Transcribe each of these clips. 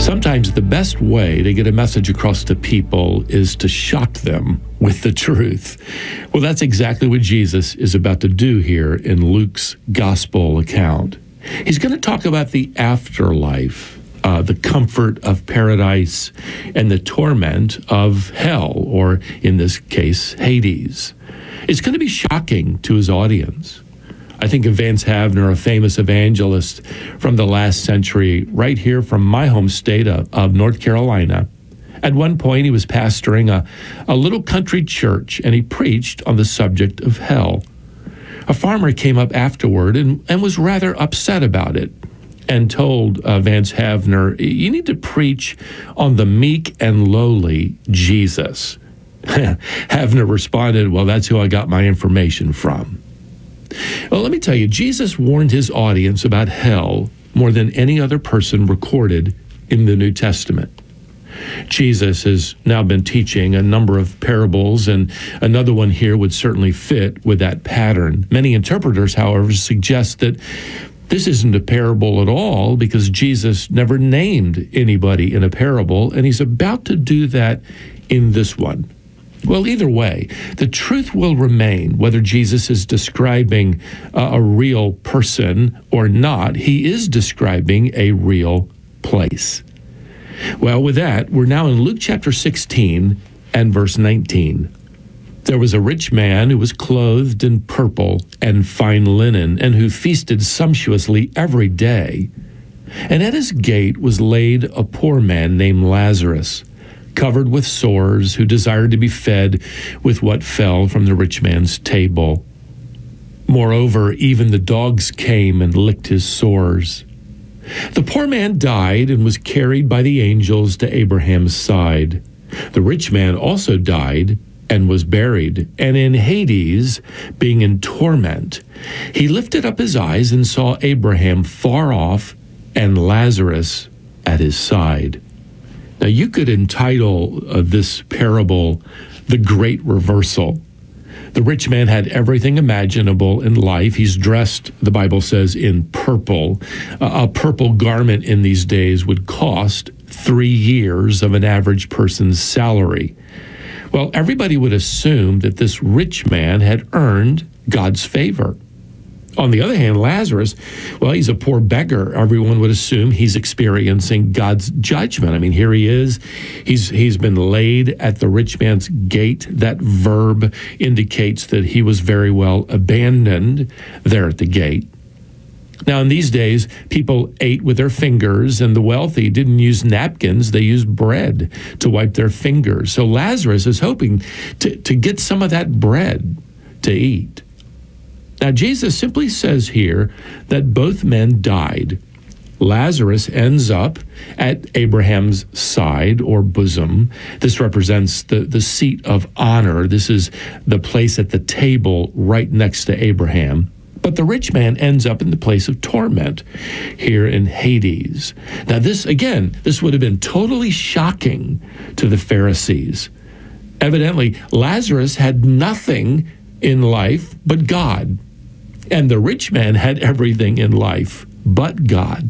Sometimes the best way to get a message across to people is to shock them with the truth. Well, that's exactly what Jesus is about to do here in Luke's gospel account. He's going to talk about the afterlife, the comfort of paradise, and the torment of hell, or in this case, Hades. It's going to be shocking to his audience. I think of Vance Havner, a famous evangelist from the last century, right here from my home state of North Carolina. At one point, he was pastoring a little country church, and he preached on the subject of hell. A farmer came up afterward and was rather upset about it and told Vance Havner, "You need to preach on the meek and lowly Jesus." Havner responded, "Well, that's who I got my information from." Well, let me tell you, Jesus warned his audience about hell more than any other person recorded in the New Testament. Jesus has now been teaching a number of parables, and another one here would certainly fit with that pattern. Many interpreters, however, suggest that this isn't a parable at all because Jesus never named anybody in a parable, and he's about to do that in this one. Well, either way, the truth will remain whether Jesus is describing a real person or not. He is describing a real place. Well, with that, we're now in Luke chapter 16 and verse 19. There was a rich man who was clothed in purple and fine linen, and who feasted sumptuously every day. And at his gate was laid a poor man named Lazarus, covered with sores, who desired to be fed with what fell from the rich man's table. Moreover, even the dogs came and licked his sores. The poor man died and was carried by the angels to Abraham's side. The rich man also died and was buried, and in Hades, being in torment, he lifted up his eyes and saw Abraham far off and Lazarus at his side. Now, you could entitle this parable, The Great Reversal. The rich man had everything imaginable in life. He's dressed, the Bible says, in purple. A purple garment in these days would cost 3 years of an average person's salary. Well, everybody would assume that this rich man had earned God's favor. On the other hand, Lazarus, well, he's a poor beggar. Everyone would assume he's experiencing God's judgment. I mean, here he is. He's been laid at the rich man's gate. That verb indicates that he was very well abandoned there at the gate. Now, in these days, people ate with their fingers, and the wealthy didn't use napkins. They used bread to wipe their fingers. So Lazarus is hoping to get some of that bread to eat. Now, Jesus simply says here that both men died. Lazarus ends up at Abraham's side or bosom. This represents the seat of honor. This is the place at the table right next to Abraham. But the rich man ends up in the place of torment here in Hades. Now, this would have been totally shocking to the Pharisees. Evidently, Lazarus had nothing in life but God. And the rich man had everything in life but God.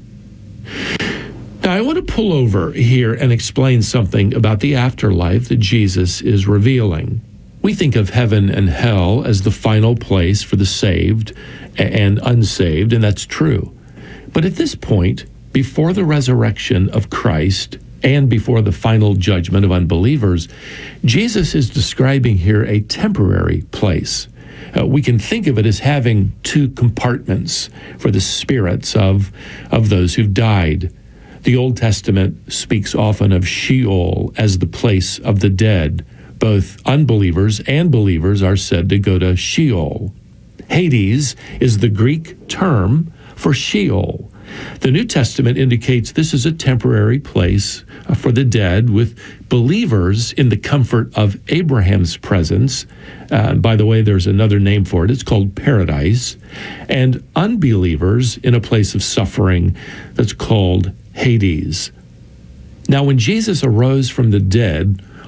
Now, I want to pull over here and explain something about the afterlife that Jesus is revealing. We think of heaven and hell as the final place for the saved and unsaved, and that's true. But at this point, before the resurrection of Christ and before the final judgment of unbelievers, Jesus is describing here a temporary place. We can think of it as having 2 compartments for the spirits of those who've died. The Old Testament speaks often of Sheol as the place of the dead. Both unbelievers and believers are said to go to Sheol. Hades is the Greek term for Sheol. The New Testament indicates this is a temporary place for the dead, with believers in the comfort of Abraham's presence. By the way, there's another name for it. It's called paradise. And unbelievers in a place of suffering that's called Hades. Now, when Jesus arose from the dead,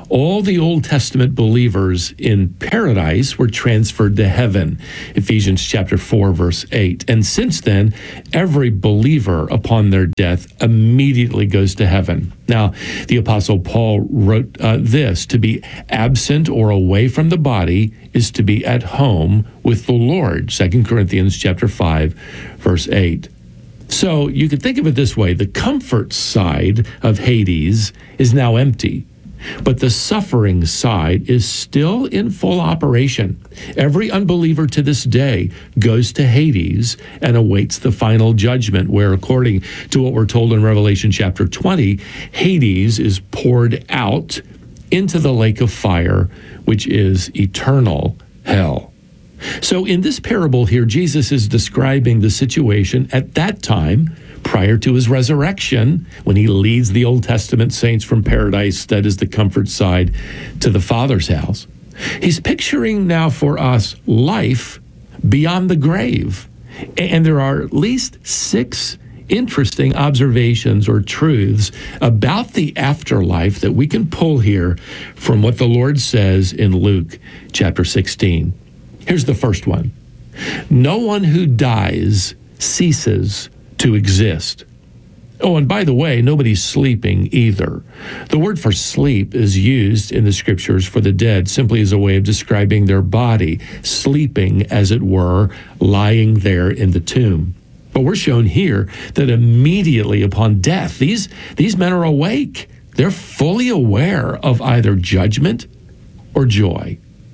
All the Old Testament believers in paradise were transferred to heaven, Ephesians chapter 4, verse 8. And since then, every believer upon their death immediately goes to heaven. Now, the Apostle Paul wrote this: to be absent or away from the body is to be at home with the Lord, 2 Corinthians chapter 5, verse 8. So you could think of it this way: the comfort side of Hades is now empty, but the suffering side is still in full operation. Every unbeliever to this day goes to Hades and awaits the final judgment, where, according to what we're told in Revelation chapter 20, Hades is poured out into the lake of fire, which is eternal hell. So in this parable here, Jesus is describing the situation at that time prior to his resurrection, when he leads the Old Testament saints from paradise, that is the comfort side, to the Father's house. He's picturing now for us life beyond the grave. And there are at least 6 interesting observations or truths about the afterlife that we can pull here from what the Lord says in Luke chapter 16. Here's the first one. No one who dies ceases to exist. Oh, and by the way, nobody's sleeping either. The word for sleep is used in the scriptures for the dead simply as a way of describing their body, sleeping, as it were, lying there in the tomb. But we're shown here that immediately upon death, these men are awake. They're fully aware of either judgment or joy.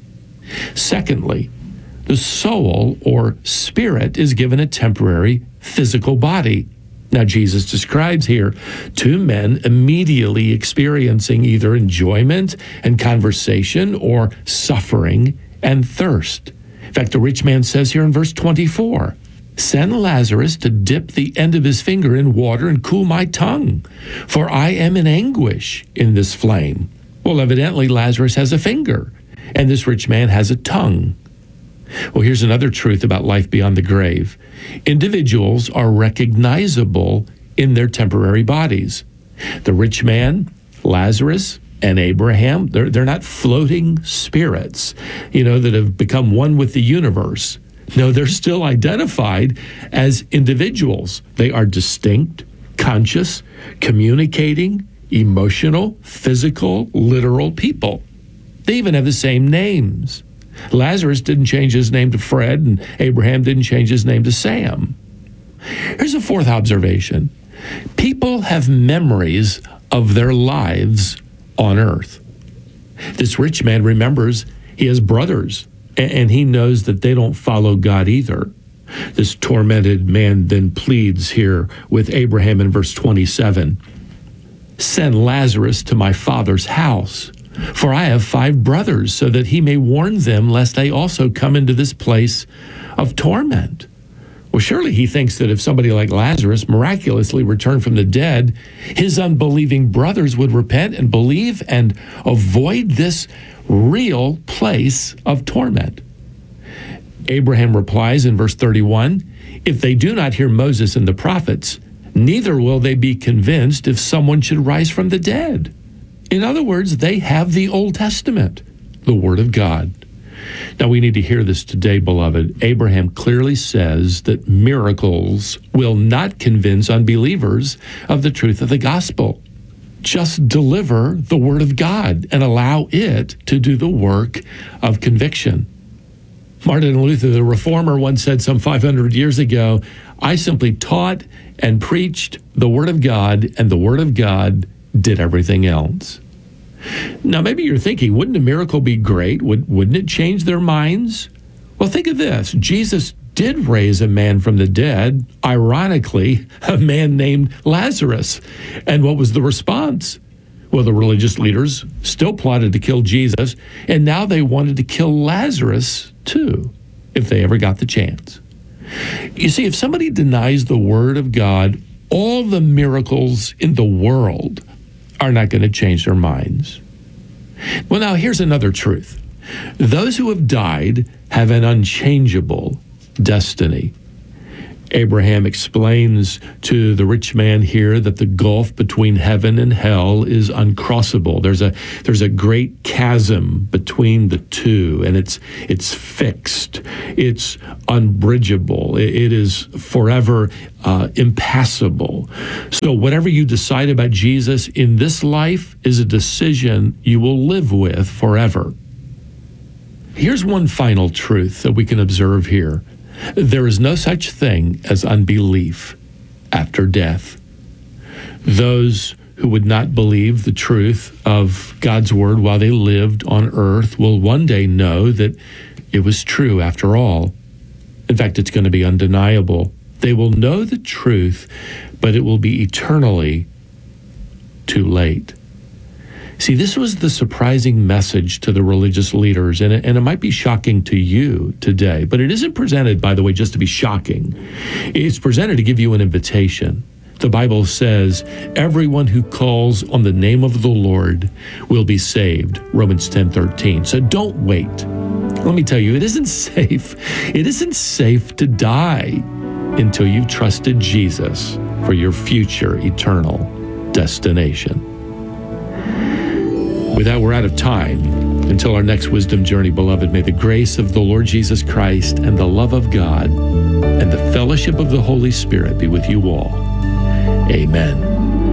Secondly, the soul or spirit is given a temporary physical body. Now, Jesus describes here 2 men immediately experiencing either enjoyment and conversation or suffering and thirst. In fact, the rich man says here in verse 24, "Send Lazarus to dip the end of his finger in water and cool my tongue, for I am in anguish in this flame." Well, evidently Lazarus has a finger, and this rich man has a tongue. Well, here's another truth about life beyond the grave. Individuals are recognizable in their temporary bodies. The rich man, Lazarus, and Abraham, they're not floating spirits, that have become one with the universe. No, they're still identified as individuals. They are distinct, conscious, communicating, emotional, physical, literal people. They even have the same names. Lazarus didn't change his name to Fred, and Abraham didn't change his name to Sam. Here's a fourth observation. People have memories of their lives on earth. This rich man remembers he has brothers, and he knows that they don't follow God either. This tormented man then pleads here with Abraham in verse 27, "Send Lazarus to my father's house, for I have 5 brothers, so that he may warn them lest they also come into this place of torment." Well, surely he thinks that if somebody like Lazarus miraculously returned from the dead, his unbelieving brothers would repent and believe and avoid this real place of torment. Abraham replies in verse 31, "If they do not hear Moses and the prophets, neither will they be convinced if someone should rise from the dead." In other words, they have the Old Testament, the Word of God. Now, we need to hear this today, beloved. Abraham clearly says that miracles will not convince unbelievers of the truth of the gospel. Just deliver the Word of God and allow it to do the work of conviction. Martin Luther, the Reformer, once said some 500 years ago, "I simply taught and preached the Word of God, and the Word of God did everything else." Now, maybe you're thinking, wouldn't a miracle be great? Wouldn't it change their minds? Well, think of this. Jesus did raise a man from the dead, ironically, a man named Lazarus. And what was the response? Well, the religious leaders still plotted to kill Jesus, and now they wanted to kill Lazarus too, if they ever got the chance. You see, if somebody denies the Word of God, all the miracles in the world are not going to change their minds. Well, now here's another truth. Those who have died have an unchangeable destiny. Abraham explains to the rich man here that the gulf between heaven and hell is uncrossable. There's a great chasm between the two, and it's fixed. It's unbridgeable. It is forever impassable. So whatever you decide about Jesus in this life is a decision you will live with forever. Here's one final truth that we can observe here. There is no such thing as unbelief after death. Those who would not believe the truth of God's word while they lived on earth will one day know that it was true after all. In fact, it's going to be undeniable. They will know the truth, but it will be eternally too late. See, this was the surprising message to the religious leaders, and it might be shocking to you today, but it isn't presented, by the way, just to be shocking. It's presented to give you an invitation. The Bible says, everyone who calls on the name of the Lord will be saved, Romans 10:13. So don't wait. Let me tell you, it isn't safe. It isn't safe to die until you've trusted Jesus for your future eternal destination. With that, we're out of time. Until our next Wisdom Journey, beloved, may the grace of the Lord Jesus Christ and the love of God and the fellowship of the Holy Spirit be with you all. Amen.